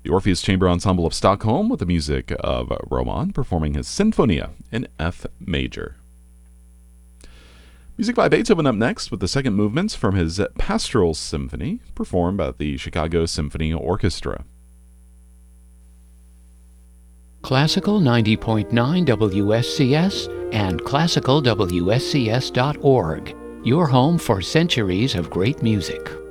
The Orpheus Chamber Ensemble of Stockholm with the music of Roman performing his Sinfonia in F major. Music by Beethoven up next with the second movements from his Pastoral Symphony, performed by the Chicago Symphony Orchestra. Classical 90.9 WSCS and classicalwscs.org, your home for centuries of great music.